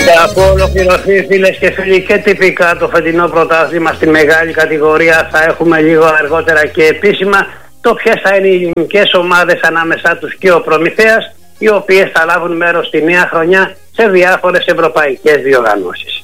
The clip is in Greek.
Αφού ολοκληρωθεί, φίλες και φίλοι, και τυπικά το φετινό πρωτάθλημα στη μεγάλη κατηγορία, θα έχουμε λίγο αργότερα και επίσημα το ποιες θα είναι οι ελληνικές ομάδες ανάμεσά τους και ο Προμηθέας, οι οποίες θα λάβουν μέρος στη νέα χρονιά σε διάφορες ευρωπαϊκές διοργανώσεις.